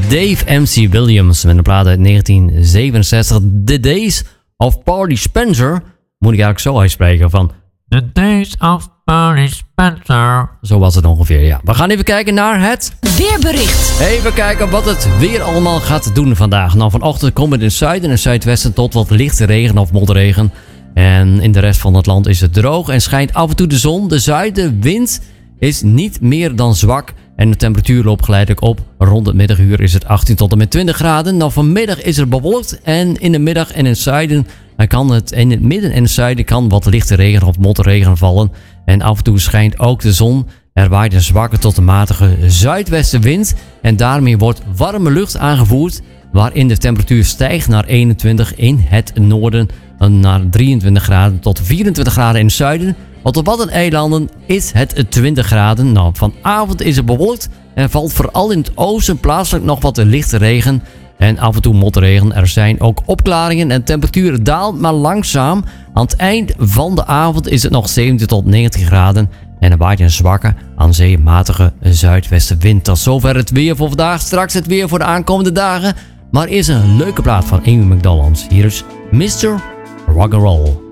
Dave MC Williams met een plaat uit 1967. The Days of Party Spencer. Moet ik eigenlijk zo uitspreken van... The Days of Party Spencer. Zo was het ongeveer, ja. We gaan even kijken naar het... weerbericht. Even kijken wat het weer allemaal gaat doen vandaag. Nou, vanochtend komt het in het zuiden en zuidwesten tot wat lichte regen of motregen. En in de rest van het land is het droog en schijnt af en toe de zon. De zuidenwind is niet meer dan zwak. En de temperatuur loopt geleidelijk op. Rond het middaguur is het 18 tot en met 20 graden. Nou, vanmiddag is er bewolkt. En in de middag en in het zuiden kan het in het midden en het zuiden kan wat lichte regen of motregen vallen. En af en toe schijnt ook de zon. Er waait een zwakke tot een matige zuidwestenwind. En daarmee wordt warme lucht aangevoerd. Waarin de temperatuur stijgt naar 21 in het noorden. En naar 23 graden tot 24 graden in het zuiden. Op de Waddeneilanden is het 20 graden. Nou, vanavond is het bewolkt en valt vooral in het oosten plaatselijk nog wat lichte regen. En af en toe motregen. Er zijn ook opklaringen en de temperatuur daalt maar langzaam. Aan het eind van de avond is het nog 17 tot 19 graden. En er waait een zwakke, aan zee matige zuidwestenwind. Tot zover het weer voor vandaag. Straks het weer voor de aankomende dagen. Maar eerst een leuke plaat van Amy McDonald. Hier is Mr. Rock'n'Roll.